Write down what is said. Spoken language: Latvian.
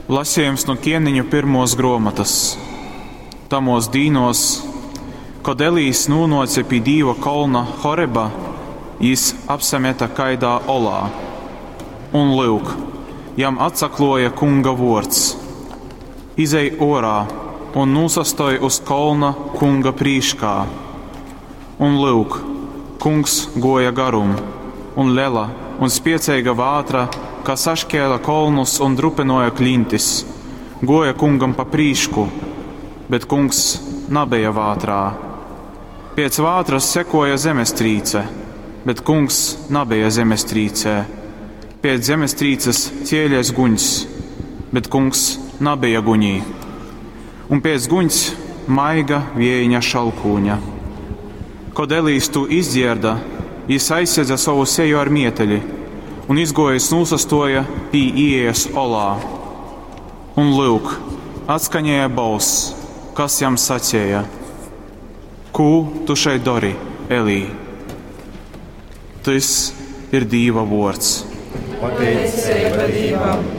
Lasījums no Kieniņu pirmos grāmatas. Tamos dīnos, kad Elijs nūnoce pie Dīva kolna Horeba, jis apsameta kaidā olā. Un lūk, jam atsakloja kunga vārds: izej orā un nūsastoj uz kolna kunga prīškā. Un lūk, kungs goja garum, un lela un spieceiga vātra, kas saškēla kolnus un drupenoja klintis, goja kungam pa prīšku, bet kungs nabeja vātrā. Pēc vātras sekoja zemestrīce, bet kungs nabeja zemestrīcē. Pēc zemestrīces ķēļies guņs, bet kungs nabeja guņī. Un pēc guņs maiga viejiņa šalkūņa. Kod Elijs tu izdzierda, jis aizsedza savu seju ar mieteļi, un izgojis nūsastoja pie ieejas olā. Un lūk, atskaņēja balss, kas jam sacēja: Kū tu šeit dari, Elī? Tas ir Dīva vārds. Pateicība Dīvam!